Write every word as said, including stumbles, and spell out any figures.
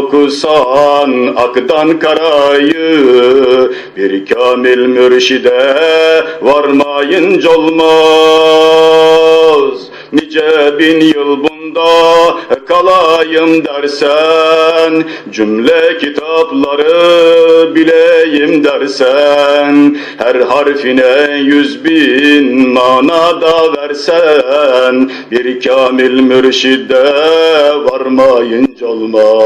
okusan aktan karayı, bir kamil mürşide varmayınca olmaz. Nice bin yıl bunda kalayım dersen, cümle kitapları bileyim dersen, her harfine yüz bin manada versen, bir kamil mürşide varmayınca olmaz.